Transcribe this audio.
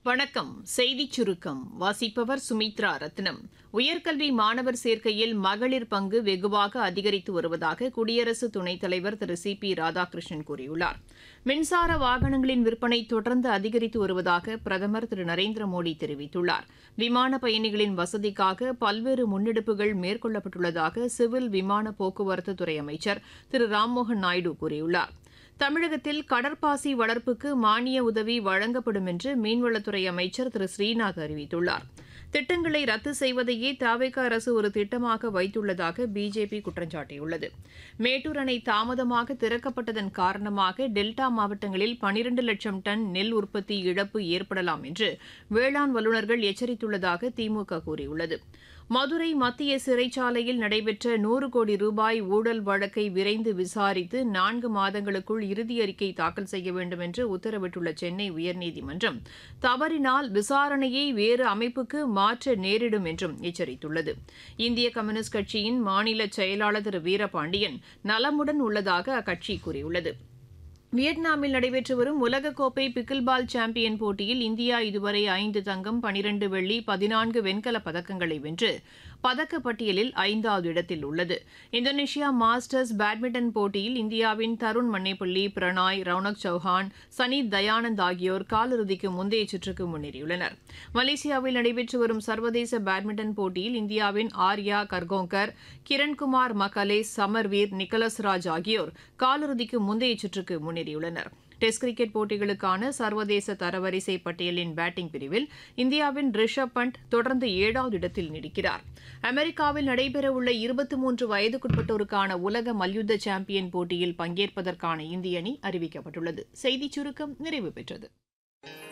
வணக்கம். செய்திச் சுருக்கம் வாசிப்பவர் சுமித்ரா ரத்னம். உயர்கல்வி மாணவர் சேர்க்கையில் மகளிர் பங்கு வெகுவாக அதிகரித்து வருவதாக குடியரசு துணைத் தலைவர் திரு சி ராதாகிருஷ்ணன் கூறியுள்ளார். மின்சார வாகனங்களின் விற்பனை தொடர்ந்து அதிகரித்து வருவதாக பிரதமர் திரு நரேந்திர மோடி தெரிவித்துள்ளார். விமான பயணிகளின் வசதிக்காக பல்வேறு முன்னெடுப்புகள் மேற்கொள்ளப்பட்டுள்ளதாக சிவில் விமான போக்குவரத்து துறை அமைச்சர் திரு ராம்மோகன் நாயுடு கூறியுள்ளார். தமிழகத்தில் கடற்பாசி வளர்ப்புக்கு மானிய உதவி வழங்கப்படும் என்று மீன்வளத்துறை அமைச்சர் திரு ஸ்ரீநாத் அறிவித்துள்ளார். திட்டங்களை ரத்து செய்வதையே தவிக அரசு ஒரு திட்டமாக வைத்துள்ளதாக பிஜேபி குற்றம் சாட்டியுள்ளது. மேட்டூர் அணை தாமதமாக திறக்கப்பட்டதன் காரணமாக டெல்டா மாவட்டங்களில் 12 லட்சம் டன் நெல் உற்பத்தி இழப்பு ஏற்படலாம் என்று வேளாண் வல்லுநர்கள் எச்சரித்துள்ளதாக திமுக கூறியுள்ளது. மதுரை மத்திய சிறைச்சாலையில் நடைபெற்ற 100 கோடி ரூபாய் ஊழல் வழக்கை விரைந்து விசாரித்து 4 மாதங்களுக்குள் இறுதி அறிக்கை தாக்கல் செய்ய வேண்டும் என்று உத்தரவிட்டுள்ள சென்னை உயர்நீதிமன்றம் தவறினால் விசாரணையை வேறு அமைப்புக்கு மாற்ற நேரிடும் என்றும் எச்சரித்துள்ளது. இந்திய கம்யூனிஸ்ட் கட்சியின் மாநில செயலாளர் திரு வீரபாண்டியன் நலமுடன் உள்ளதாக அக்கட்சி கூறியுள்ளது. வியட்நாமில் நடைபெற்று வரும் உலகக்கோப்பை பிக்கில் பால் சாம்பியன் போட்டியில் இந்தியா இதுவரை 5 தங்கம், 12 வெள்ளி, 14 வெண்கலப் பதக்கங்களை வென்று பதக்கப்பட்டியலில் 5வது இடத்தில் உள்ளது. இந்தோனேஷியா மாஸ்டர்ஸ் பேட்மிண்டன் போட்டியில் இந்தியாவின் தருண் மன்னேப்பள்ளி, பிரணாய், ரவுனக் சௌஹான், சனீத் தயானந்த் ஆகியோர் காலிறுதிக்கு முந்தைய சுற்றுக்கு முன்னேறியுள்ளனர். மலேசியாவில் நடைபெற்று வரும் சர்வதேச பேட்மிண்டன் போட்டியில் இந்தியாவின் ஆர்யா கர்கோங்கர், கிரண்குமார் மக்கலே, சமர்வீர், நிக்கலஸ் ராஜ் ஆகியோர் காலிறுதிக்கு முந்தைய சுற்றுக்கு முன்னேறியுள்ளனர். டெஸ்ட் கிரிக்கெட் போட்டிகளுக்கான சர்வதேச தரவரிசை பட்டியலின் பேட்டிங் பிரிவில் இந்தியாவின் ரிஷப் பண்ட் தொடர்ந்து 7வது இடத்தில் நீடிக்கிறார். அமெரிக்காவில் நடைபெறவுள்ள 23 வயதுக்குட்பட்டோருக்கான உலக மல்யுத்த சாம்பியன் போட்டியில் பங்கேற்பதற்கான இந்திய அணி அறிவிக்கப்பட்டுள்ளது. செய்திச் சுருக்கம் நிறைவு பெற்றது.